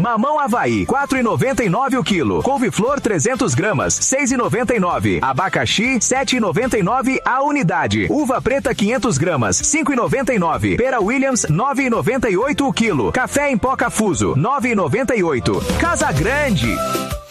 Mamão Havaí, 4,99 o quilo. Couve-flor 300 gramas, 6,99. Abacaxi, 7,99 a unidade. Uva preta 500 gramas, 5,99. Pera Williams, 9,98 o quilo. Café em pó Cafuso, 9,98. Casa Grande.